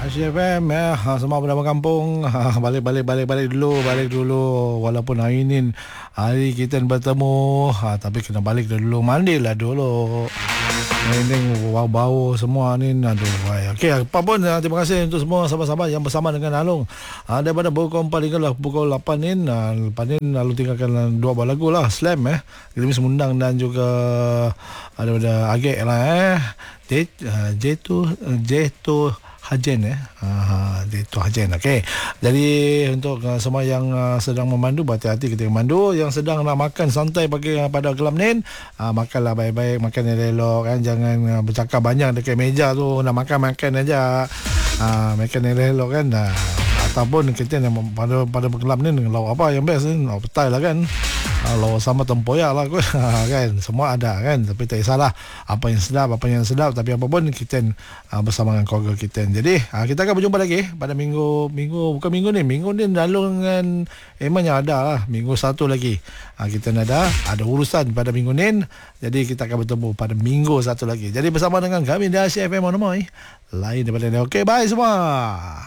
ACFM semua bernama kampung. Balik dulu. Walaupun hari ni hari kita bertemu, tapi kena balik dulu, mandilah dulu. Ini bau semua ni. Aduh. Okey, apa pun terima kasih untuk semua sahabat-sahabat yang bersama dengan Alung. Daripada pukul 4 hingga pukul 8 ni. Lepas ni Alung tinggalkan dua buah lagu lah, Slam Kita Semundang dan juga daripada Agek lah J2 Hajen J2 Hajen. Okey. Jadi untuk semua yang sedang memandu, berhati-hati ketika memandu. Yang sedang nak makan santai pada kelam ni, makanlah baik-baik, makan yang elok kan. Jangan bercakap banyak dekat meja tu, nak makan aja. Makan yang elok kan. Ataupun kita yang pada kelam ni dengan lauk apa yang best ni? Lauk petai lah kan. Lauk sama tempoyak lah kan. Semua ada kan. Tapi tak kisahlah apa yang sedap. Tapi apa pun kita bersama dengan keluarga kita. Jadi kita akan berjumpa lagi pada minggu ni Alung dengan Eman yang ada lah. Minggu satu lagi kita ada urusan pada minggu ni. Jadi kita akan bertemu pada minggu satu lagi. Jadi bersama dengan kami di ACFM lain daripada ni. Okey, bye semua.